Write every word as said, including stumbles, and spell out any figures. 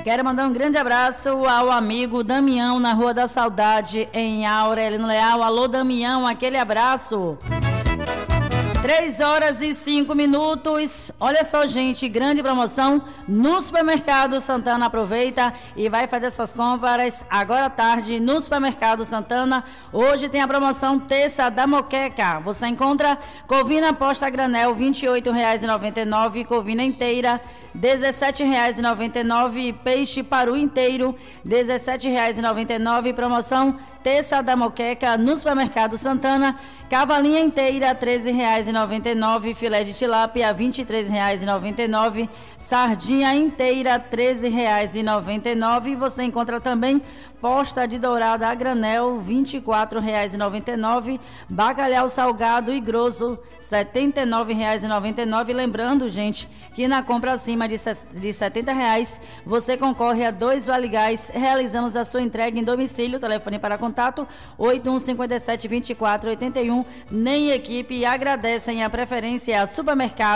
Quero mandar um grande abraço ao amigo Damião, na Rua da Saudade, em Aurelino Leal. Alô, Damião, aquele abraço. Três horas e cinco minutos. Olha só, gente, grande promoção no Supermercado Santana. Aproveita e vai fazer suas compras agora à tarde no Supermercado Santana. Hoje tem a promoção Terça da Moqueca. Você encontra covina posta a granel vinte e oito reais e noventa e nove, covina inteira dezessete reais e noventa e nove, peixe paru inteiro dezessete reais e noventa e nove. Promoção Terça da Moqueca no Supermercado Santana. Cavalinha inteira treze reais e noventa e nove, filé de tilápia vinte e três reais e noventa e nove, sardinha inteira treze reais e noventa e nove. Você encontra também posta de dourada a granel vinte e quatro reais e noventa e nove, bacalhau salgado e grosso setenta e nove reais e noventa e nove. Lembrando, gente, que na compra acima de de setenta reais você concorre a dois valigás. Realizamos a sua entrega em domicílio. Telefone para contato oito um cinco sete, vinte e quatro oitenta e um. Nem equipe agradecem a preferência a Supermercado